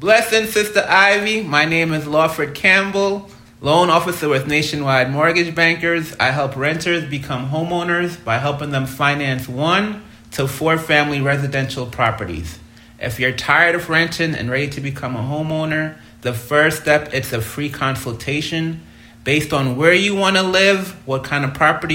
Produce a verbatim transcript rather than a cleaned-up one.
Blessing, Sister Ivy. My name is Lawford Campbell, loan officer with Nationwide Mortgage Bankers. I help renters become homeowners by helping them finance one to four family residential properties. If you're tired of renting and ready to become a homeowner, the first step is a free consultation based on where you want to live, what kind of property